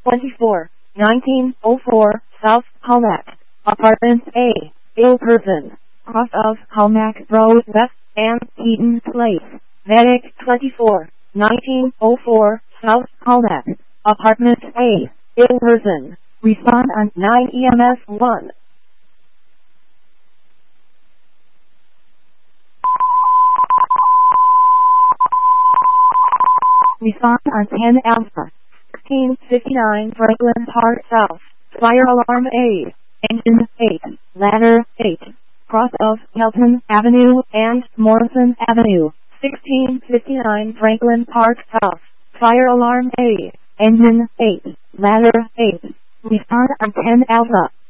24, 1904, South Holmack, Apartment A, ill person, cross of Holmack Road West, and Heaton Place. Medic 24, 1904, South Holmack, Apartment A, ill person. Respond on 9 EMS 1. Respond on 10 Alpha. 1659 Franklin Park South. Fire alarm A. Engine 8. Ladder 8. Cross of Kelton Avenue and Morrison Avenue. 1659 Franklin Park South. Fire alarm A. Engine 8. Ladder 8. Respond on 10 Alpha.